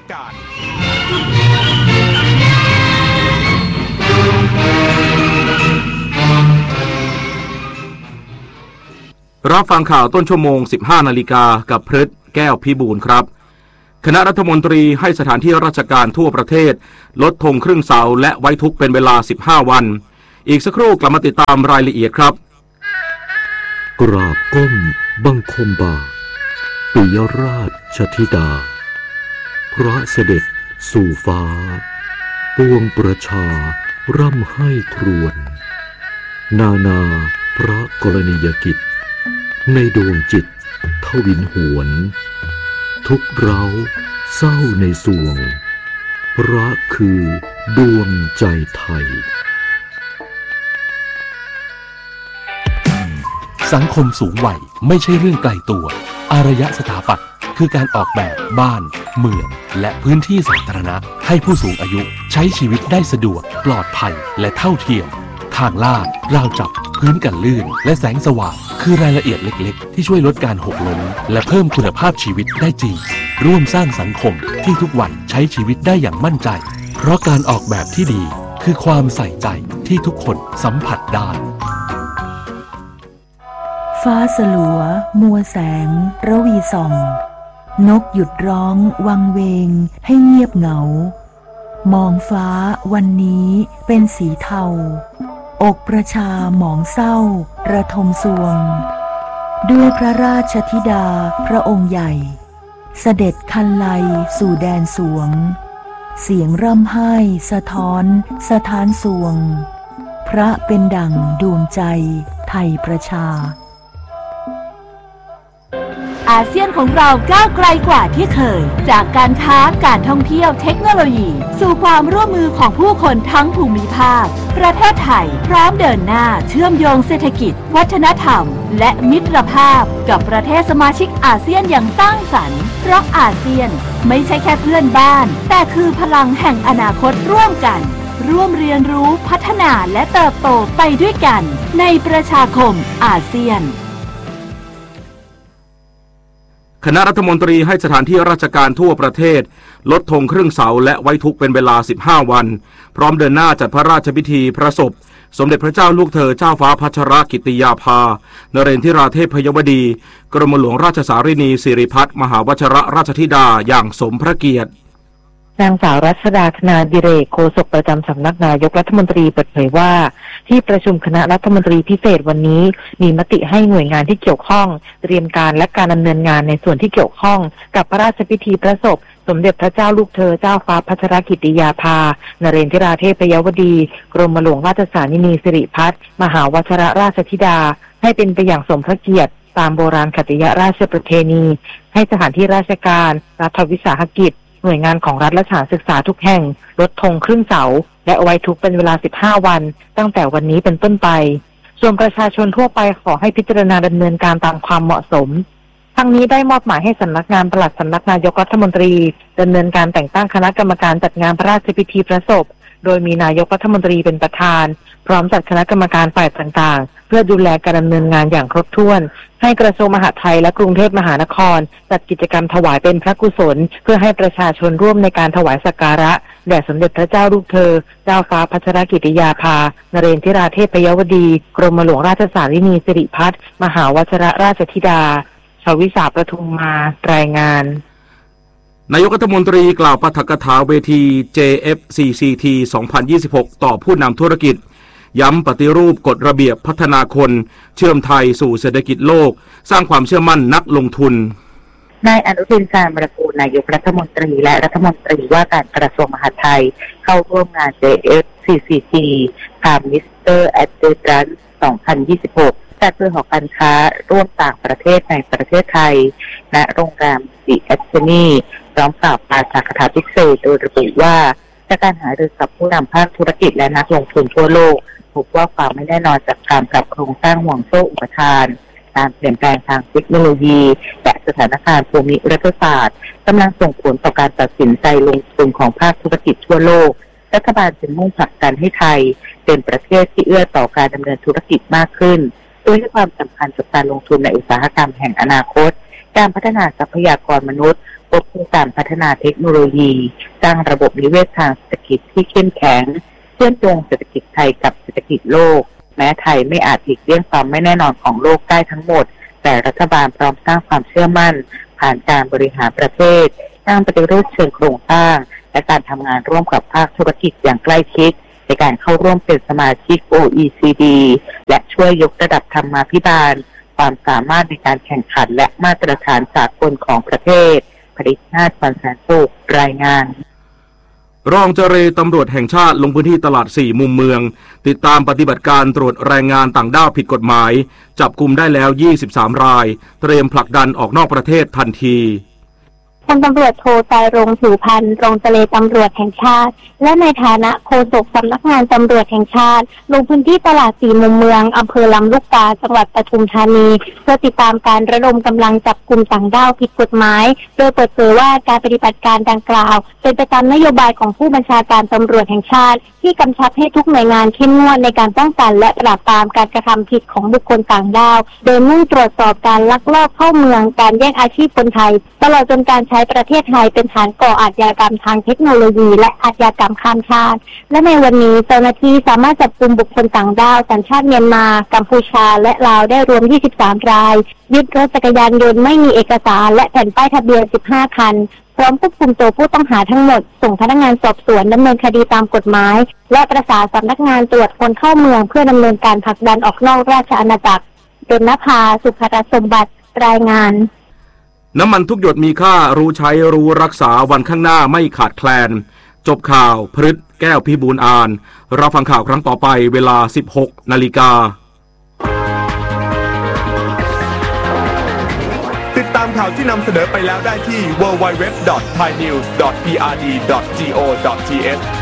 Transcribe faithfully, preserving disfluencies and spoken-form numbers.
การรับฟังข่าวต้นชั่วโมง สิบห้า นาฬิกากับพฤทธิ์แก้วพิบูลครับคณะรัฐมนตรีให้สถานที่ราชการทั่วประเทศลดธงครึ่งเสาและไว้ทุกข์เป็นเวลาสิบห้าวันอีกสักครู่กลับมาติดตามรายละเอียดครับกราบก้มบังคมบาทปิยราชธิดาพระเสด็จสู่ฟ้าปวงประชาร่ำให้ครวญนานาพระกรณียกิจในดวงจิตทวินหวนทุกเราเศร้าในสวงพระคือดวงใจไทยสังคมสูงวัยไม่ใช่เรื่องไกลตัวอารยสถาปัตย์คือการออกแบบบ้านเมืองและพื้นที่สาธารณะให้ผู้สูงอายุใช้ชีวิตได้สะดวกปลอดภัยและเท่าเทียมทางลาดราวจับพื้นกันลื่นและแสงสว่างคือรายละเอียดเล็กๆที่ช่วยลดการหกล้มและเพิ่มคุณภาพชีวิตได้จริงร่วมสร้างสังคมที่ทุกวันใช้ชีวิตได้อย่างมั่นใจเพราะการออกแบบที่ดีคือความใส่ใจที่ทุกคนสัมผัสได้ฟ้าสลัวมัวแสงระวีส่องนกหยุดร้องวังเวงให้เงียบเหงามองฟ้าวันนี้เป็นสีเทาอกประชาหมองเศร้าระทมสวงด้วยพระราชธิดาพระองค์ใหญ่เสด็จคันไลสู่แดนสวงเสียงร่ำไห้สะท้อนสะท้านสวงพระเป็นดั่งดวงใจไทยประชาอาเซียนของเราก้าวไกลกว่าที่เคยจากการค้าการท่องเที่ยวเทคโนโลยีสู่ความร่วมมือของผู้คนทั้งภูมิภาคประเทศไทยพร้อมเดินหน้าเชื่อมโยงเศรษฐกิจวัฒนธรรมและมิตรภาพกับประเทศสมาชิกอาเซียนอย่างสร้างสรรค์เพราะอาเซียนไม่ใช่แค่เพื่อนบ้านแต่คือพลังแห่งอนาคตร่วมกันร่วมเรียนรู้พัฒนาและเติบโตไปด้วยกันในประชาคมอาเซียนคณะรัฐมนตรีให้สถานที่ราชการทั่วประเทศลดธงครึ่งเสาและไว้ทุกข์เป็นเวลาสิบห้าวันพร้อมเดินหน้าจัดพระราชพิธีพระศพสมเด็จพระเจ้าลูกเธอเจ้าฟ้าพัชรกิติยาภานเรนทิราเทพยวดีกรมหลวงราชสารินีสิริพัฒน์มหาวชิรราชธิดาอย่างสมพระเกียรตินางสาวรัชดาธนาดิเรกโฆษกประจำสำนักนายกรัฐมนตรีเปิดเผยว่าที่ประชุมคณะรัฐมนตรีพิเศษวันนี้มีมติให้หน่วยงานที่เกี่ยวข้องเตรียมการและการดำเนินงานในส่วนที่เกี่ยวข้องกับพระราชพิธีพระศพสมเด็จพระเจ้าลูกเธอเจ้าฟ้าพัชรกิติยาภานเรนทิราเทพยวดีกรมหลวงราชสารินีสิริพัฒน์มหาวชิรราชธิดาให้เป็นไปอย่างสมพระเกียรติตามโบราณคติยราชประเพณีให้สถานที่ราชการรัฐวิสาหกิจหน่วยงานของรัฐและสถานศึกษาทุกแห่งลดธงครึ่งเสาและไว้ทุกข์เป็นเวลาสิบห้าวันตั้งแต่วันนี้เป็นต้นไปส่วนประชาชนทั่วไปขอให้พิจารณาดำเนินการตามความเหมาะสมทั้งนี้ได้มอบหมายให้สำนักงานปลัดสำนักนายกรัฐมนตรีดำเนินการแต่งตั้งคณะกรรมการจัดงานพระราชพิธีพระศพโดยมีนายกรัฐมนตรีเป็นประธานพร้อมจัดคณะกรรมการฝ่ายต่างๆเพื่อดูแลการดำเนินงานอย่างครบถ้วนให้กระทรวงมหาดไทยและกรุงเทพมหานครจัดกิจกรรมถวายเป็นพระกุศลเพื่อให้ประชาชนร่วมในการถวายสักการะแด่สมเด็จพระเจ้าลูกเธอเจ้าฟ้าพัชรกิติยาภานเรนทิราเทพยวดีกรมหลวงราชสารินีสิริพัฒน์มหาวชิรราชธิดาชวิสาประทุมมารายงานนายกรัฐมนตรีกล่าวปาฐกถาเวที เจ เอฟ ซี ซี ที สองพันยี่สิบหก ต่อผู้นำธุรกิจย้ำปฏิรูปกฎระเบียบพัฒนาคนเชื่อมไทยสู่เศรษฐกิจโลกสร้างความเชื่อมั่นนักลงทุนนายอนุทิน ชาญวิรากูลนายกรัฐมนตรีและรัฐมนตรีว่าการกระทรวงมหาดไทยเข้าร่วมงาน เจ เอฟ ซี ซี ที Prime Minister Adherence สองพันยี่สิบหกจัดโดยหอการค้าร่วมต่างประเทศในประเทศไทยและโรงแรมดิแอชนีพร้อมกล่าวปาฐกถาพิเศษโดยระบุว่าจากการหารือกับผู้นำภาคธุรกิจและนักลงทุนทั่วโลกพบว่าความไม่แน่นอนจากการปรับโครงสร้างห่วงโซ่อุปทานการเปลี่ยนแปลงทางเทคโนโลยีและสถานการณ์ภูมิรัฐศาสตร์กำลังส่งผลต่อการตัดสินใจลงทุนของภาคธุรกิจทั่วโลกรัฐบาลจึงมุ่งผลักดันให้ไทยเป็นประเทศที่เอื้อต่อการดำเนินธุรกิจมากขึ้นโดยให้ความสำคัญกับการลงทุนในอุตสาหกรรมแห่งอนาคตการพัฒนาทรัพยากรมนุษย์บควบคู่การพัฒนาเทคโนโลยีสร้างระบบนิเวศทางเศรษฐกิจที่เข้มแข็งเชื่อมโยงเศรษฐกิจไทยกับเศรษฐกิจโลกแม้ไทยไม่อาจหลีกเลี่ยงความไม่แน่นอนของโลกได้ทั้งหมดแต่รัฐบาลพร้อมสร้างความเชื่อมั่นผ่านการบริหารประเทศสร้างปฏิรูปเชิงโครงสร้างและการทำงานร่วมกับภาคธุรกิจอย่างใกล้ชิดในการเข้าร่วมเป็นสมาชิก โอ อี ซี ดี และช่วยยกระดับธรรมาภิบาลความสามารถในการแข่งขันและมาตรฐานสากลของประเทศผลิตนาฏปันแสนสุขรายงานรองเจรตำรวจแห่งชาติลงพื้นที่ตลาดสี่มุมเมืองติดตามปฏิบัติการตรวจแรงงานต่างด้าวผิดกฎหมายจับกุมได้แล้วยี่สิบสามรายเตรียมผลักดันออกนอกประเทศทันทีพลตำรวจโทไตรรงค์ผิวพันธ์รองเจรตำรวจแห่งชาติและในฐานะโฆษกสำนักงานตำรวจแห่งชาติลงพื้นที่ตลาดสี่มุมเมืองอำเภอลำลูกกาจังหวัดปทุมธานีเพื่อติดตามการระดมกำลังจับกุมต่างด้าวผิดกฎหมายโดยเปิดเผยว่าการปฏิบัติการดังกล่าวเป็นไปตามนโยบายของผู้บัญชาการตำรวจแห่งชาติที่กำชับให้ทุกหน่วยงานเข้มงวดในการป้องกันและปราบปรามการกระทำผิดของบุคคลต่างด้าวโดยมุ่งตรวจสอบการลักลอบเข้าเมืองการแย่งอาชีพคนไทยตลอดจนการใช้ประเทศไทยเป็นฐานก่ออาชญากรรมทางเทคโนโลยีและอาชญากรรมข้ามชาติและในวันนี้เจ้าหน้าที่สามารถจับกุมบุคคลต่างด้าวสัญชาติเมียนมากัมพูชาและลาวได้รวมยี่สิบสามรายยึดรถจักรยานยนต์ไม่มีเอกสารและแผ่นป้ายทะเบียนสิบห้าคันพร้อมควบคุมตัวผู้ต้องหาทั้งหมดส่งพนักงานสอบสวนดำเนินคดีตามกฎหมายและประสานสำนักงานตรวจคนเข้าเมืองเพื่อดำเนินการผลักดันออกนอกราชอาณาจักรดลนภาสุภรสมบัติรายงานน้ำมันทุกหยดมีค่ารู้ใช้รู้รักษาวันข้างหน้าไม่ขาดแคลนจบข่าวพฤทธิ์แก้วพิบูลย์อ่านรับฟังข่าวครั้งต่อไปเวลา สิบหกนาฬิกาติดตามข่าวที่นำเสนอไปแล้วได้ที่ ดับเบิลยู ดับเบิลยู ดับเบิลยู ดอท ไทยนิวส์ ดอท พี อาร์ ดี ดอท จี โอ ดอท ที เอช